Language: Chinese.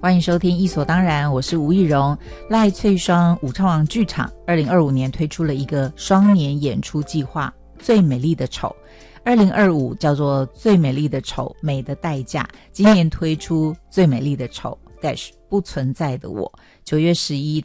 欢迎收听艺所当然，我是吴艺荣。赖翠双武昌王剧场2025年推出了一个双年演出计划，最美丽的丑，2025叫做最美丽的丑，美的代价。今年推出最美丽的丑不存在的我，9月11